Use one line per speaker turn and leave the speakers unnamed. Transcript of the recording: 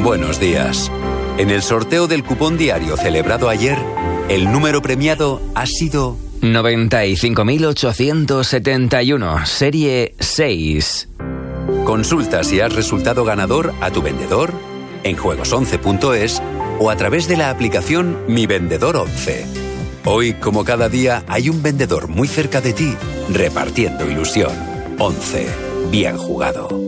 Buenos días. En el sorteo del cupón diario celebrado ayer, el número premiado ha sido
95.871, serie 6.
Consulta si has resultado ganador a tu vendedor, en juegos11.es o a través de la aplicación Mi Vendedor 11. Hoy, como cada día, hay un vendedor muy cerca de ti repartiendo ilusión. 11. Bien jugado.